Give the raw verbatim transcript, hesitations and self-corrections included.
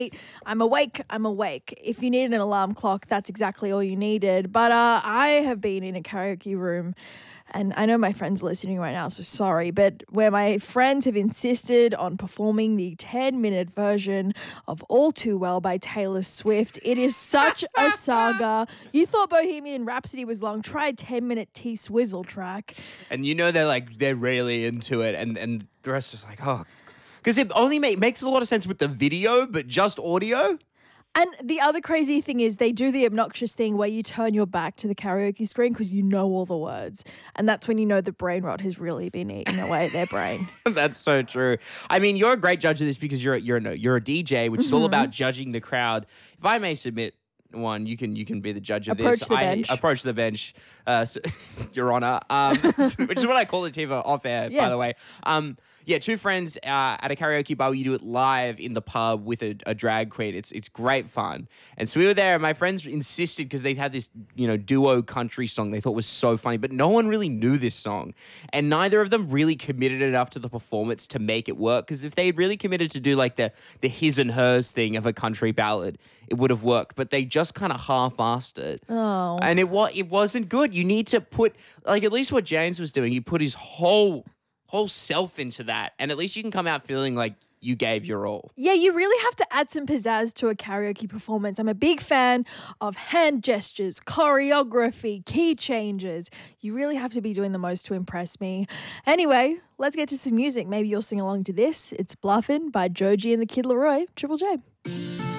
I'm awake, I'm awake. If you need an alarm clock, that's exactly all you needed. But uh, I have been in a karaoke room, and I know my friends are listening right now, so sorry, but where my friends have insisted on performing the ten-minute version of All Too Well by Taylor Swift. It is such a saga. You thought Bohemian Rhapsody was long. Try a ten-minute T-Swizzle track. And you know they're like, they're really into it, and, and the rest is like, oh, because it only make, makes a lot of sense with the video, but just audio. And the other crazy thing is they do the obnoxious thing where you turn your back to the karaoke screen because you know all the words. And that's when you know the brain rot has really been eating away at their brain. That's so true. I mean, you're a great judge of this because you're you're a, you're a D J, which is all about judging the crowd. If I may submit one, you can you can be the judge of Approach this. the bench. I approach the bench, uh, so, Your Honor, um, which is what I call it, Tiva, off air, by Yes. the way. Um, yeah, two friends uh, at a karaoke bar. You do it live in the pub with a, a drag queen. It's it's great fun. And so we were there, and my friends insisted because they had this you know duo country song they thought was so funny, but no one really knew this song, and neither of them really committed enough to the performance to make it work. Because if they had really committed to do like the the his and hers thing of a country ballad, it would have worked. But they just kind of half-assed it. Oh. And it was it wasn't good. You need to put like at least what James was doing. He put his whole whole self into that, and at least you can come out feeling like you gave your all. Yeah, you really have to add some pizzazz to a karaoke performance. I'm a big fan of hand gestures, choreography, key changes. You really have to be doing the most to impress me. Anyway, let's get to some music. Maybe you'll sing along to this. It's Bluffin' by Joji and the Kid Laroi, Triple J.